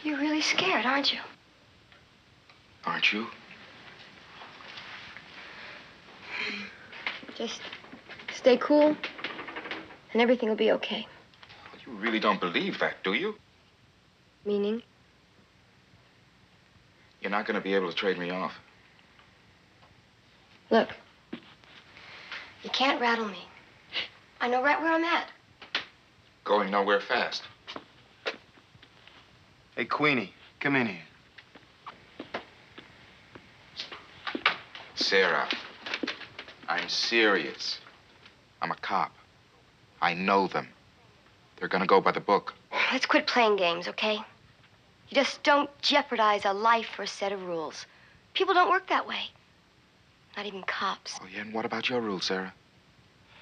You're really scared, aren't you? Aren't you? Just stay cool, and everything will be okay. You really don't believe that, do you? Meaning? You're not going to be able to trade me off. Look, you can't rattle me. I know right where I'm at. Going nowhere fast. Hey, Queenie, come in here. Sarah, I'm serious. I'm a cop. I know them. They're gonna go by the book. Let's quit playing games, okay? You just don't jeopardize a life for a set of rules. People don't work that way. Not even cops. Oh, yeah, and what about your rules, Sarah?